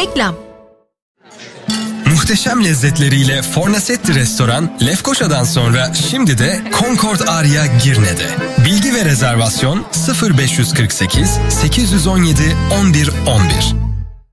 Reklam. Muhteşem lezzetleriyle Fornasetti Restoran, Lefkoşa'dan sonra şimdi de Concord Aria Girne'de. Bilgi ve rezervasyon 0548 817 11 11.